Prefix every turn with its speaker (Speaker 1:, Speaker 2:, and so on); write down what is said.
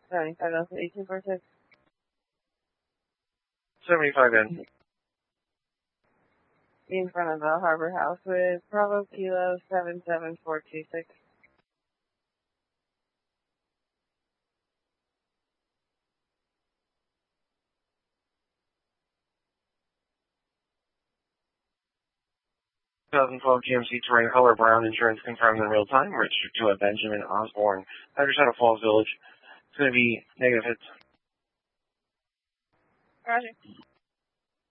Speaker 1: 75 Alpha 1846.
Speaker 2: 75 in.
Speaker 1: Be in front of the Harbor House with Bravo Kilo 77426.
Speaker 2: GMC Terrain Color Brown Insurance confirmed in real time. Registered to a Benjamin Osborne. Address out of Falls Village. It's going to be negative hits.
Speaker 1: Roger.